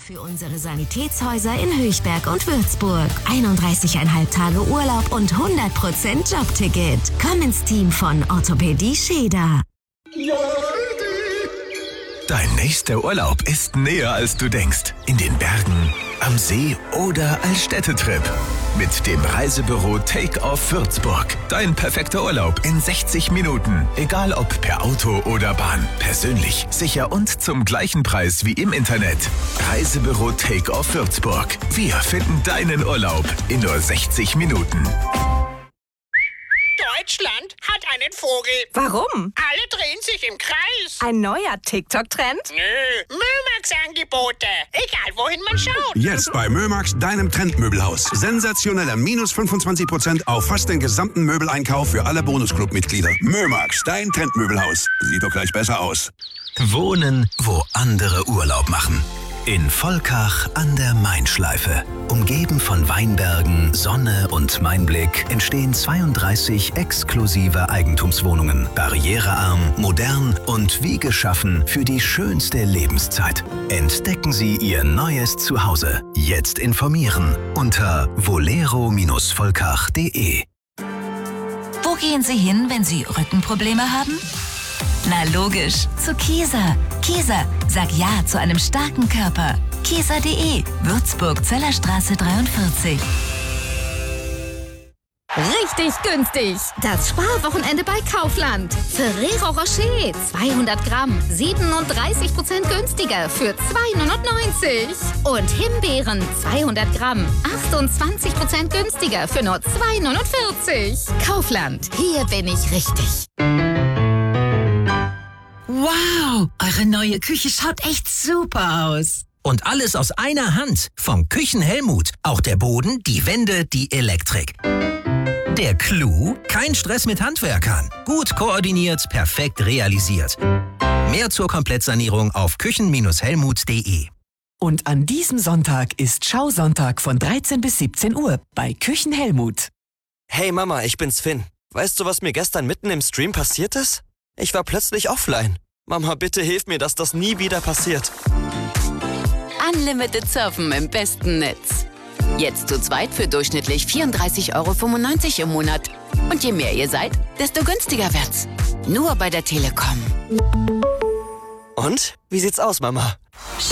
für unsere Sanitätshäuser in Höchberg und Würzburg. 31,5 Tage Urlaub und 100% Jobticket. Komm ins Team von Orthopädie Scheda. Dein nächster Urlaub ist näher, als du denkst. In den Bergen, am See oder als Städtetrip. Mit dem Reisebüro Take-Off Würzburg. Dein perfekter Urlaub in 60 Minuten. Egal ob per Auto oder Bahn. Persönlich, sicher und zum gleichen Preis wie im Internet. Reisebüro Take-Off Würzburg. Wir finden deinen Urlaub in nur 60 Minuten. Deutschland hat einen Vogel. Warum? Alle drehen sich im Kreis. Ein neuer TikTok-Trend? Nö, Mömax-Angebote. Egal, wohin man schaut. Jetzt bei Mömax, deinem Trendmöbelhaus. Sensationeller minus 25% auf fast den gesamten Möbeleinkauf für alle Bonusclub-Mitglieder. Mömax, dein Trendmöbelhaus. Sieht doch gleich besser aus. Wohnen, wo andere Urlaub machen. In Volkach an der Main-Schleife. Umgeben von Weinbergen, Sonne und Mainblick entstehen 32 exklusive Eigentumswohnungen. Barrierearm, modern und wie geschaffen für die schönste Lebenszeit. Entdecken Sie Ihr neues Zuhause. Jetzt informieren unter volero-volkach.de. Wo gehen Sie hin, wenn Sie Rückenprobleme haben? Na logisch, zu Kieser. Kieser, sag Ja zu einem starken Körper. Kieser.de, Würzburg, Zellerstraße 43. Richtig günstig. Das Sparwochenende bei Kaufland. Ferrero Rocher 200 Gramm 37% günstiger für 2,99. Und Himbeeren 200 Gramm 28% günstiger für nur 2,49. Kaufland, hier bin ich richtig. Wow, eure neue Küche schaut echt super aus. Und alles aus einer Hand. Vom Küchenhelmut. Auch der Boden, die Wände, die Elektrik. Der Clou? Kein Stress mit Handwerkern. Gut koordiniert, perfekt realisiert. Mehr zur Komplettsanierung auf küchen-helmut.de. Und an diesem Sonntag ist Schausonntag von 13 bis 17 Uhr bei Küchenhelmut. Hey Mama, ich bin's Finn. Weißt du, was mir gestern mitten im Stream passiert ist? Ich war plötzlich offline. Mama, bitte hilf mir, dass das nie wieder passiert. Unlimited Surfen im besten Netz. Jetzt zu zweit für durchschnittlich 34,95 € im Monat. Und je mehr ihr seid, desto günstiger wird's. Nur bei der Telekom. Und? Wie sieht's aus, Mama?